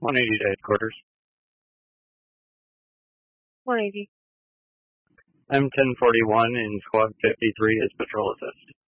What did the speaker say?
180 to headquarters. 180. I'm 1041 in Squad 53 as patrol assist.